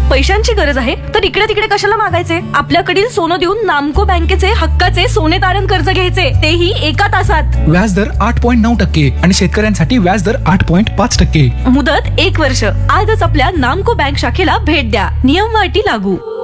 पैशांची गरज आहे तर इकडे तिकडे कशाला मागायचे? आपल्याकडील सोनं देऊन नामको बँकेचे हक्काचे सोने तारण कर्ज घ्यायचे, तेही 1 तासात. व्याजदर 8.9% आणि शेतकऱ्यांसाठी व्याजदर 8.5%. मुदत 1 वर्ष. आजच आपल्या नामको बँक शाखेला भेट द्या. नियम व अटी लागू.